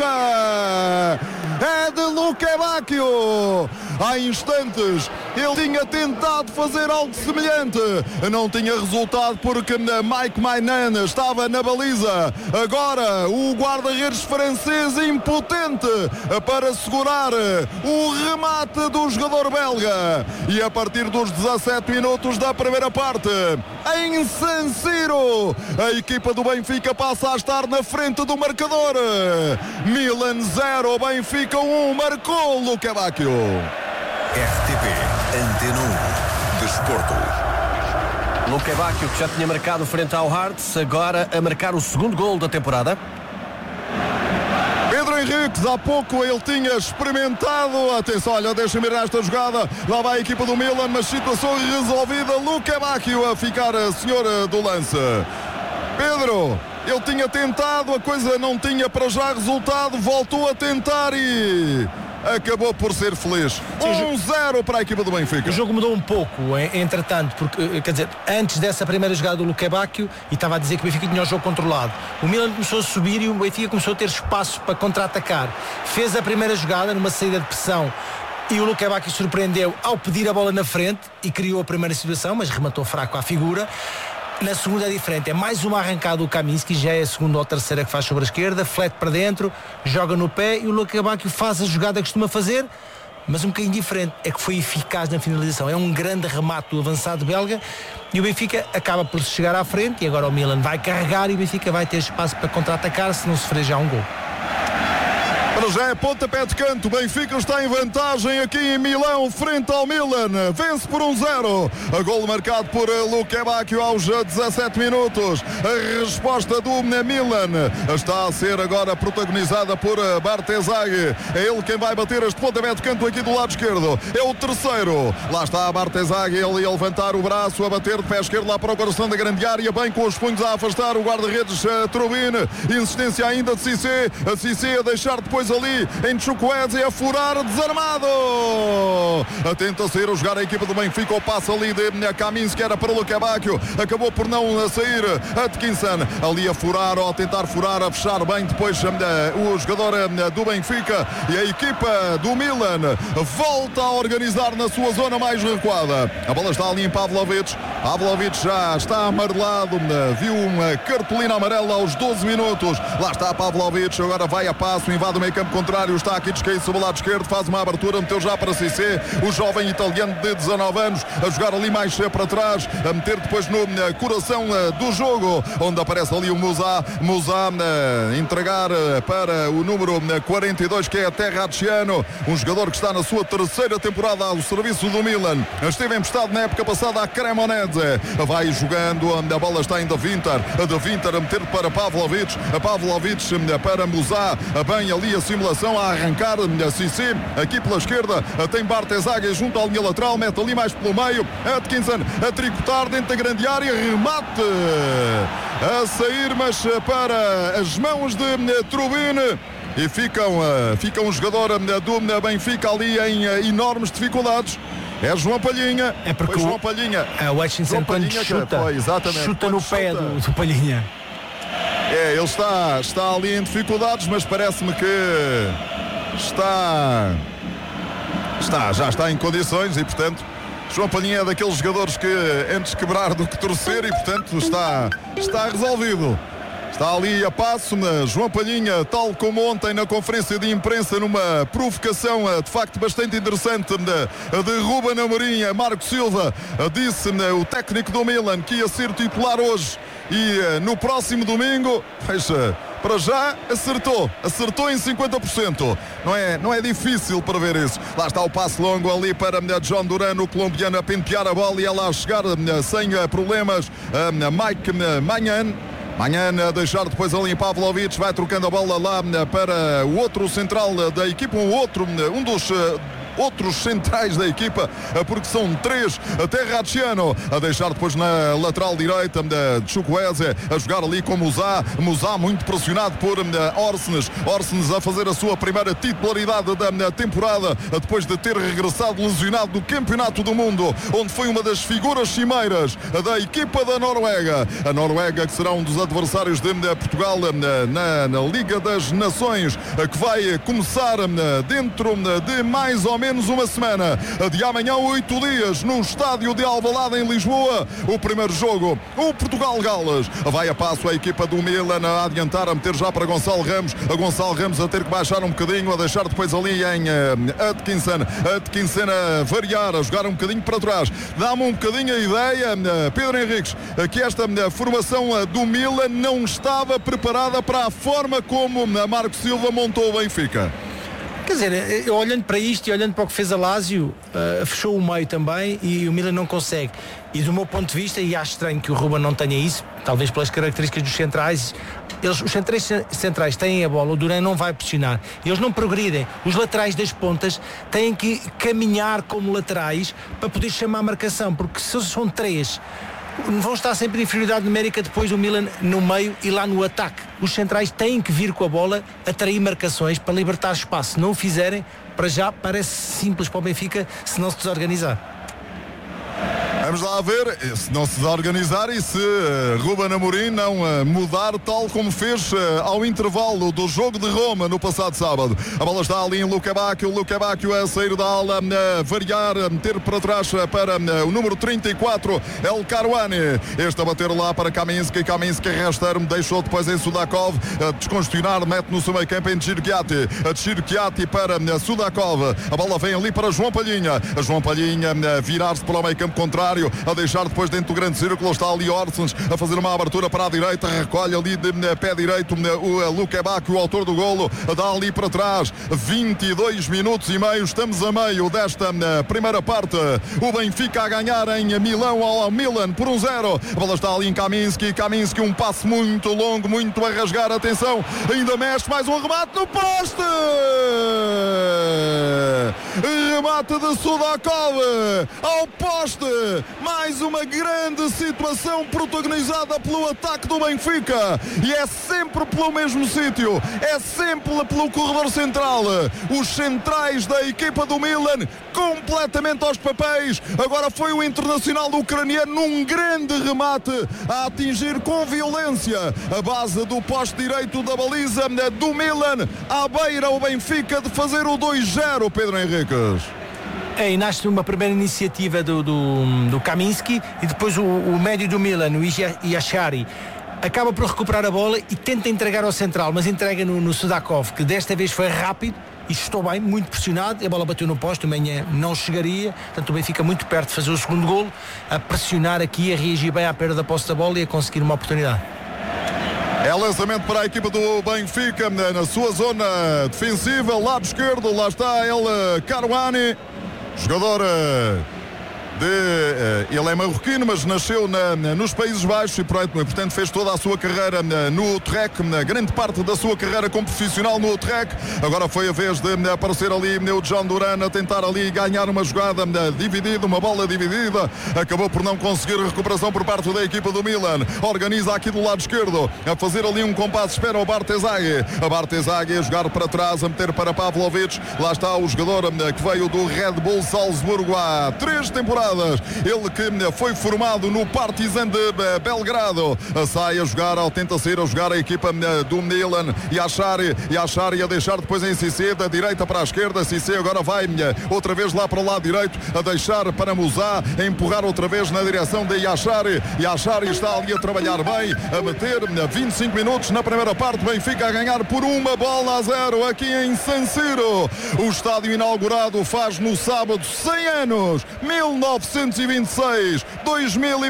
É de Luque Bacchio. Há instantes ele tinha tentado fazer algo semelhante, não tinha resultado porque Mike Maignan estava na baliza. Agora o guarda-redes francês impotente para segurar o remate do jogador belga. E a partir dos 17 minutos da primeira parte, em San Siro, a equipa do Benfica passa a estar na frente do marcador. Milan 0, Benfica 1, marcou Luque Bacchio. RTP Antena 1 Desporto. Luque Bacchio, que já tinha marcado frente ao Hearts, agora a marcar o segundo gol da temporada. Pedro Henriques, há pouco ele tinha experimentado. Atenção, olha, deixa-me ir nesta jogada. Lá vai a equipa do Milan, mas situação resolvida. Luque Bacchio a ficar a senhora do lance. Pedro, ele tinha tentado, a coisa não tinha para já resultado, voltou a tentar e acabou por ser feliz. 1-0 para a equipa do Benfica. O jogo mudou um pouco, entretanto, porque, quer dizer, antes dessa primeira jogada do Luque Bacchio, e estava a dizer que o Benfica tinha o jogo controlado, o Milan começou a subir e o Benfica começou a ter espaço para contra-atacar. Fez a primeira jogada numa saída de pressão e o Luque Bacchio surpreendeu ao pedir a bola na frente e criou a primeira situação, mas rematou fraco à figura. Na segunda é diferente, é mais uma arrancada do Kaminski, já é a segunda ou a terceira que faz sobre a esquerda, flete para dentro, joga no pé e o Luque Bacchio faz a jogada que costuma fazer, mas um bocadinho diferente, é que foi eficaz na finalização. É um grande remate do avançado belga e o Benfica acaba por chegar à frente e agora o Milan vai carregar e o Benfica vai ter espaço para contra-atacar se não sofrer já um gol. Para já é pontapé de canto. Benfica está em vantagem aqui em Milão, frente ao Milan. Vence por 1-0. A gol marcado por Luque Bacchio aos 17 minutos. A resposta do Milan está a ser agora protagonizada por Bartezaghi. É ele quem vai bater este pontapé de canto aqui do lado esquerdo. É o terceiro. Lá está Bartezaghi, ele a levantar o braço, a bater de pé esquerdo lá para o coração da grande área, bem com os punhos a afastar o guarda-redes Trubin. Insistência ainda de Cissé. A Cissé a deixar depois ali em Chukwueze a furar, desarmado. Tenta sair a jogar a equipa do Benfica, o passo ali de Kaminski era para o Luque Bacchio, acabou por não sair. Atkinson ali a furar ou a tentar furar, a fechar bem depois o jogador do Benfica e a equipa do Milan volta a organizar na sua zona mais recuada. A bola está ali em Pavlovic. Pavlovic já está amarelado, viu uma cartolina amarela aos 12 minutos. Lá está Pavlovic, agora vai a passo, invade o meio campo contrário, está aqui descaído sobre o lado esquerdo, faz uma abertura, meteu já para Cissé, o jovem italiano de 19 anos, a jogar ali mais para trás, a meter depois no coração do jogo, onde aparece ali o Musa entregar para o número 42, que é Terracciano, um jogador que está na sua terceira temporada ao serviço do Milan, esteve emprestado na época passada à Cremonese, vai jogando, a bola está ainda De Winter a meter para Pavlovic, para Musa, bem ali a simulação a arrancar Cissé, aqui pela esquerda tem Bartezaghi junto à linha lateral, mete ali mais pelo meio, Atkinson a tricotar dentro da grande área, remate a sair, mas para as mãos de Trubin. E fica um jogador do Benfica ali em enormes dificuldades. É João Palhinha. É porque João Palhinha. O Atkinson quando chuta no pé do Palhinha. Ele está ali em dificuldades, mas parece-me que já está em condições e, portanto, João Palhinha é daqueles jogadores que antes quebrar do que torcer e, portanto, está resolvido. Está ali a passo, João Palhinha, tal como ontem na conferência de imprensa, numa provocação de facto bastante interessante de Ruben Amorim. Marco Silva disse o técnico do Milan que ia ser titular hoje e no próximo domingo, para já acertou em 50%. Não é difícil para ver isso. Lá está o passe longo ali para John Duran, o colombiano, a pentear a bola e ela a chegar sem problemas. Mike Maignan a deixar depois ali em Pavlovic, vai trocando a bola lá para o outro central da equipa, um dos outros centrais da equipa, porque são 3. Terracciano a deixar depois na lateral direita de Chukwueze, a jogar ali com Musá muito pressionado por Orsnes a fazer a sua primeira titularidade da temporada, depois de ter regressado lesionado do Campeonato do Mundo, onde foi uma das figuras cimeiras da equipa da Noruega. A Noruega, que será um dos adversários de Portugal na Liga das Nações, que vai começar dentro de mais ou menos uma semana. De amanhã, 8 dias, no estádio de Alvalade, em Lisboa, o primeiro jogo, o Portugal-Gales. Vai a passo a equipa do Milan a adiantar, a meter já para Gonçalo Ramos. A Gonçalo Ramos a ter que baixar um bocadinho, a deixar depois ali em Atkinson a variar, a jogar um bocadinho para trás. Dá-me um bocadinho a ideia, Pedro Henriques, que esta formação do Milan não estava preparada para a forma como Marco Silva montou o Benfica. Quer dizer, olhando para isto e olhando para o que fez a Lazio, fechou o meio também e o Milan não consegue. E do meu ponto de vista, e acho estranho que o Ruben não tenha isso, talvez pelas características dos centrais, os centrais têm a bola, o Duran não vai pressionar, eles não progridem, os laterais das pontas têm que caminhar como laterais para poder chamar a marcação, porque se são 3, vão estar sempre em inferioridade numérica depois do Milan no meio e lá no ataque. Os centrais têm que vir com a bola, atrair marcações para libertar espaço. Se não o fizerem, para já parece simples para o Benfica, se não se desorganizar. Vamos lá ver se não se desorganizar e se Ruben Amorim não mudar tal como fez ao intervalo do jogo de Roma no passado sábado. A bola está ali em Luque Bacchio a sair da ala, a variar, a meter para trás para o número 34, El Karouani. Este a bater lá para Kaminski rasteiro, deixou depois em Sudakov, a descongestionar, mete no seu meio campo em Tchirkiati para Sudakov. A bola vem ali para João Palhinha virar-se para o meio campo contrário, a deixar depois dentro do grande círculo. Está ali Orsens a fazer uma abertura para a direita, recolhe ali de pé direito o Luque Bacchio, o autor do golo, dá ali para trás. 22 minutos e meio, estamos a meio desta primeira parte. O Benfica a ganhar em Milão ao Milan por 1-0. A bola está ali em Kaminski, um passe muito longo, muito a rasgar, atenção, ainda mexe, mais um remate no poste, remate de Sudakov ao poste. Mais uma grande situação protagonizada pelo ataque do Benfica, e é sempre pelo mesmo sítio, é sempre pelo corredor central. Os centrais da equipa do Milan completamente aos papéis. Agora foi o internacional ucraniano num grande remate a atingir com violência a base do poste direito da baliza do Milan, à beira o Benfica de fazer o 2-0, Pedro Henriques. E nasce uma primeira iniciativa do Kaminski e depois o médio do Milan, o Yashari, acaba por recuperar a bola e tenta entregar ao central, mas entrega no Sudakov, que desta vez foi rápido e estou bem, muito pressionado. A bola bateu no poste, o Menha não chegaria, portanto o Benfica muito perto de fazer o segundo golo, a pressionar aqui, a reagir bem à perda da posse da bola e a conseguir uma oportunidade. É lançamento para a equipa do Benfica na sua zona defensiva, lado esquerdo, lá está El Karouani, jogador ele é marroquino, mas nasceu nos Países Baixos e portanto fez toda a sua carreira no Utrecht, grande parte da sua carreira como profissional no Utrecht. Agora foi a vez de aparecer ali o John Duran a tentar ali ganhar uma jogada dividida, uma bola dividida, acabou por não conseguir recuperação por parte da equipa do Milan. Organiza aqui do lado esquerdo, a fazer ali um compasso, espera o Bartesaghi a jogar para trás, a meter para Pavlovic. Lá está o jogador que veio do Red Bull Salzburgo há 3 temporadas. Ele que foi formado no Partizan de Belgrado, sai a jogar, tenta sair a jogar a equipa do Milan. Yashari a deixar depois em Cissé, da direita para a esquerda. Cissé agora vai outra vez lá para o lado direito, a deixar para Musá, a empurrar outra vez na direção de Yashari. Yashari está ali a trabalhar bem, a meter 25 minutos na primeira parte. Benfica a ganhar por 1-0 aqui em San Siro. O estádio inaugurado faz no sábado 100 anos, 1926, 2020.